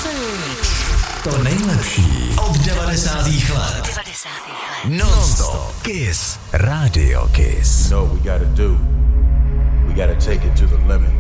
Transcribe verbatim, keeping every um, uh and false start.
To nejlepší od devadesátých let. Non-stop Kiss. Radio Kiss. You know what we gotta do? We gotta take it to the limit.